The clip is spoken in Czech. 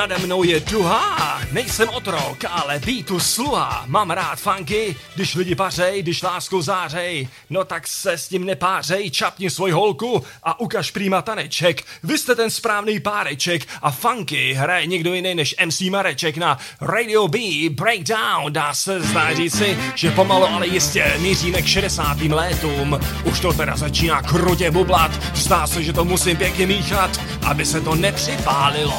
Nade mnou je Duha, nejsem otrok, ale beatu sluha. Mám rád funky, když lidi pařej, když lásku zářej. No tak se s tím nepářej, čapni svoj holku a ukaž prýma taneček. Vy jste ten správný páreček a funky hraje někdo jiný než MC Mareček na Radio B Breakdown. Dá se zdá říci, že pomalu, ale jistě míříme k 60. létům. Už to teda začíná krutě bublat, zdá se, že to musím pěkně míchat, aby se to nepřipálilo.